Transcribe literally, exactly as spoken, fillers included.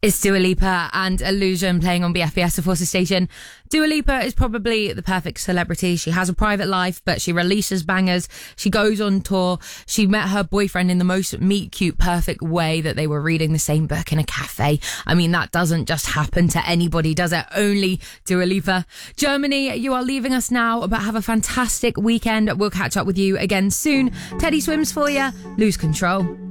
It's Dua Lipa and Illusion playing on B F B S, the Forces Station. Dua Lipa is probably the perfect celebrity. She has a private life, but she releases bangers. She goes on tour. She met her boyfriend in the most meet cute, perfect way, that they were reading the same book in a cafe. I mean, that doesn't just happen to anybody, does it? Only Dua Lipa. Germany, you are leaving us now, but have a fantastic weekend. We'll catch up with you again soon. Teddy swims for you. Lose control.